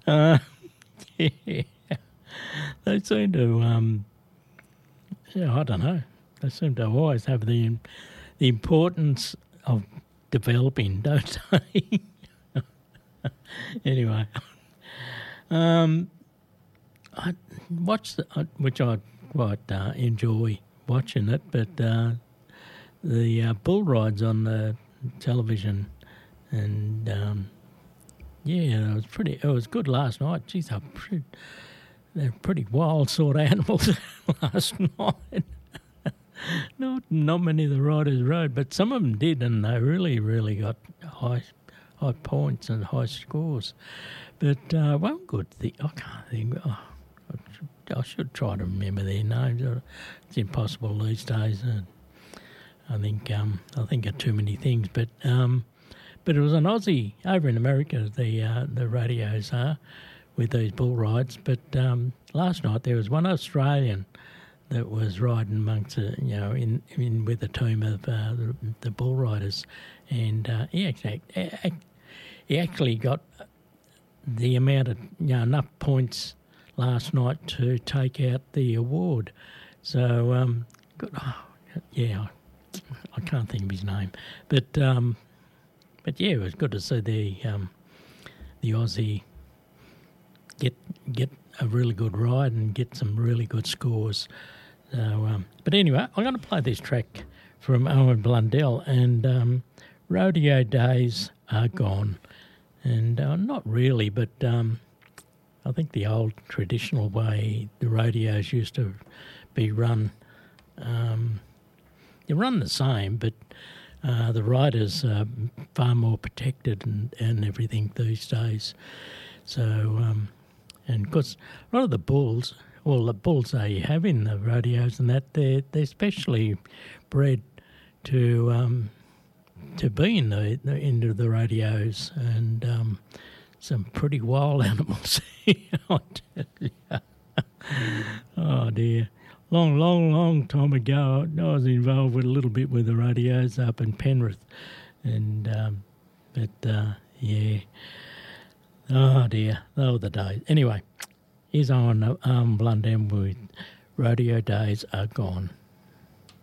Uh, yeah. They seem to, I don't know. They seem to always have the importance of developing, don't they? Anyway, I watched which I quite enjoy watching it, but the bull rides on the television, and yeah, it was good last night. Geez, they're pretty wild sort of animals last night. Not many of the riders rode, but some of them did, and they really got high points and high scores. But one good thing, I can't think. I should try to remember their names. It's impossible these days. I think of too many things. But it was an Aussie over in America. The radios are with these bull rides. But last night there was one Australian that was riding amongst in with a team of the bull riders, and he actually got the amount of enough points last night to take out the award. So good. I can't think of his name, but yeah, it was good to see the Aussie get a really good ride and get some really good scores. So, but anyway, I'm going to play this track from Owen Blundell, and rodeo days are gone. And not really, but I think the old traditional way the rodeos used to be run, they run the same, but the riders are far more protected and everything these days. So, and of course, a lot of the bulls they have in the rodeos and that, they're specially bred to be into the rodeos, and some pretty wild animals. I tell you. Oh dear. Long time ago, I was involved with a little bit with the rodeos up in Penrith, and yeah. Oh dear, those were the days. Anyway, here's on Blundell with Rodeo Days Are Gone.